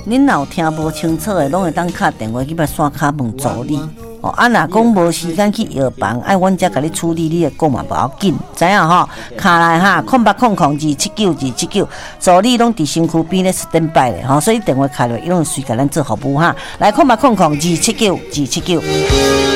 恁若有听无清楚的，拢会当敲电话去把线卡问助理。哦，啊，若讲无时间去药房，爱阮才甲你处理，你会讲嘛无要紧，知影吼？卡来哈，0800279279，助理拢伫身躯边咧 standby 咧，吼，所以电话开落，伊拢随甲咱做服务哈。来，0800279279。